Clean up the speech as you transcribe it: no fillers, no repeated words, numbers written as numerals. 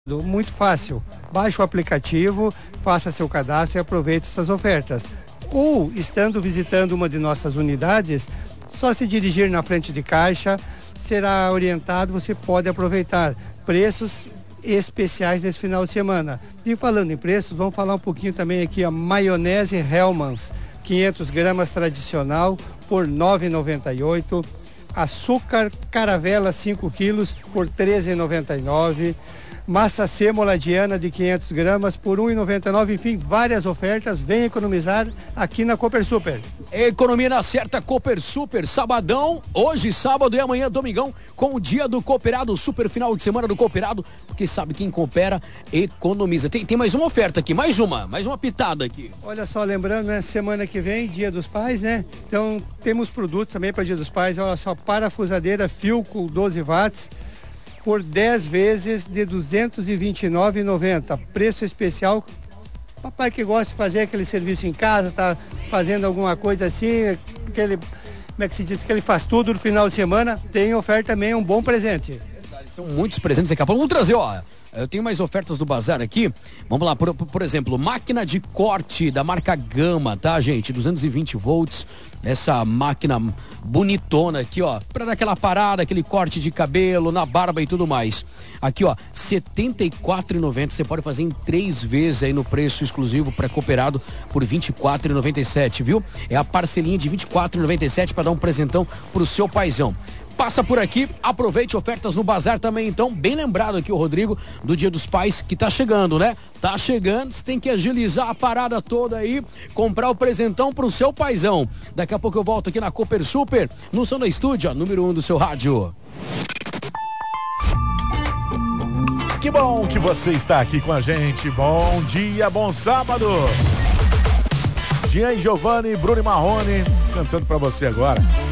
Muito fácil. Baixe o aplicativo, faça seu cadastro e aproveite essas ofertas. Ou, estando visitando uma de nossas unidades, só se dirigir na frente de caixa, será orientado, você pode aproveitar preços especiais nesse final de semana. E falando em preços, vamos falar um pouquinho também aqui, a maionese Hellmann's, 500 gramas tradicional por R$ 9,98. Açúcar Caravela 5 quilos por R$ 13,99. Massa sêmola Diana de 500 gramas por R$ 1,99. Enfim, várias ofertas. Vem economizar aqui na Cooper Super. Economia na certa, Cooper Super. Sabadão, hoje sábado e amanhã domingão, com o dia do cooperado, super final de semana do cooperado, porque sabe quem coopera, economiza. Tem mais uma oferta aqui, mais uma pitada aqui. Olha só, lembrando, né, semana que vem, Dia dos Pais, né? Então, temos produtos também para Dia dos Pais. Olha só, parafusadeira Philco 12 watts por 10 vezes de R$ 229,90. Preço especial. Papai que gosta de fazer aquele serviço em casa, tá fazendo alguma coisa assim, aquele, como é que se diz, que ele faz tudo no final de semana, tem oferta também, um bom presente. São muitos presentes daqui a pouco. Vamos trazer, ó. Eu tenho mais ofertas do bazar aqui. Vamos lá, por exemplo, máquina de corte da marca Gama, tá, gente? 220 volts. Essa máquina bonitona aqui, ó, pra dar aquela parada, aquele corte de cabelo, na barba e tudo mais. Aqui, ó, R$ 74,90. Você pode fazer em 3 vezes aí no preço exclusivo pré-cooperado por R$ 24,97, viu? É a parcelinha de R$ 24,97 para dar um presentão pro seu paizão. Passa por aqui, aproveite ofertas no bazar também, então, bem lembrado aqui o Rodrigo do Dia dos Pais, que tá chegando, né? Tá chegando, você tem que agilizar a parada toda aí, comprar o presentão pro seu paizão. Daqui a pouco eu volto aqui na Cooper Super, no Som da Estúdio, número 1 do seu rádio. Que bom que você está aqui com a gente, bom dia, bom sábado. Jean e Giovanni, Bruno e Marrone, cantando pra você agora.